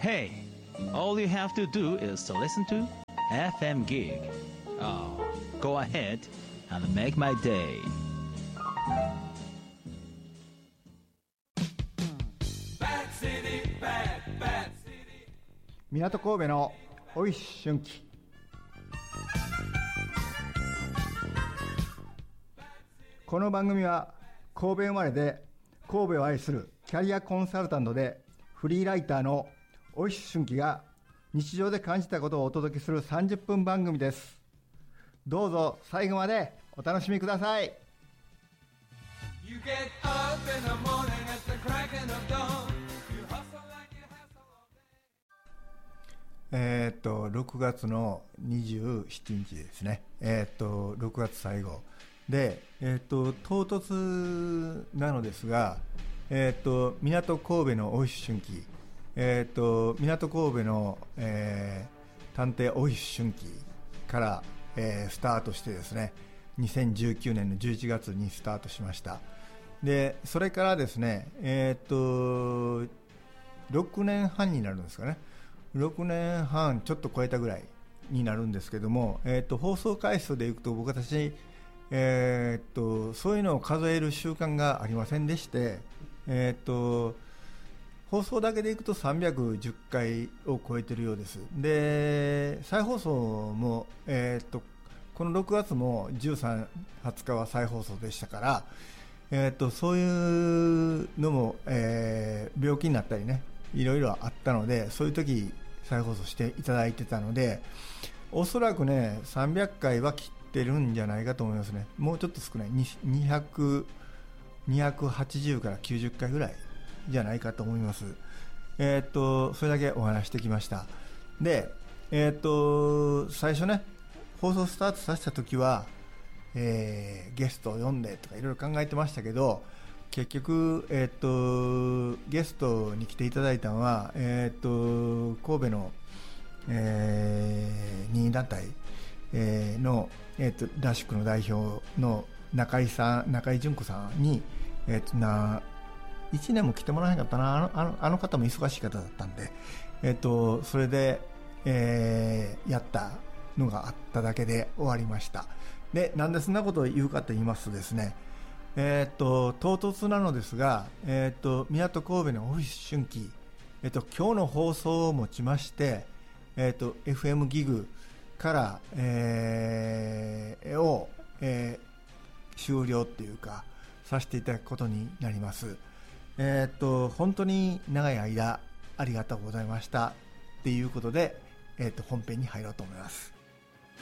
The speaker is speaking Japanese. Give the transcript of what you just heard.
Hey, all you have to do is to listen to FM Gig. Oh, go ahead and make my day. 港神戸のおい春季。この番組は神戸生まれで神戸を愛するキャリアコンサルタントでフリーライターのおい春季が日常で感じたことをお届けする30分番組です。どうぞ最後までお楽しみください。6月の27日ですね。6月最後で、唐突なのですが、港神戸のおい春季、港神戸の、探偵おい春季から、スタートしてですね、2019年の11月にスタートしました。で、それからですね、6年半になるんですかね。6年半ちょっと超えたぐらいになるんですけども、放送回数でいくと僕たち、そういうのを数える習慣がありませんでして、放送だけでいくと310回を超えているようです。で、再放送も、この6月も13、20日は再放送でしたから、そういうのも、病気になったりね、いろいろあったので、そういう時再放送していただいてたので、おそらくね300回は切ってるんじゃないかと思いますね。もうちょっと少ない280から90回ぐらいじゃないかと思います。それだけお話してきました。で、最初ね放送スタートさせた時は、ゲストを呼んでとかいろいろ考えてましたけど、結局、ゲストに来ていただいたのは、神戸の、任意団体、の、ダッシュクの代表の中井純子さんに、1年も来てもらえなかったな。あの方も忙しい方だったんで、それで、やったのがあっただけで終わりました。で、なんでそんなことを言うかと言いますとですね、唐突なのですが、港神戸のオフィス春季、今日の放送をもちまして、FM ギグから、終了っていうかさせていただくことになります。本当に長い間ありがとうございましたっていうことで、本編に入ろうと思います。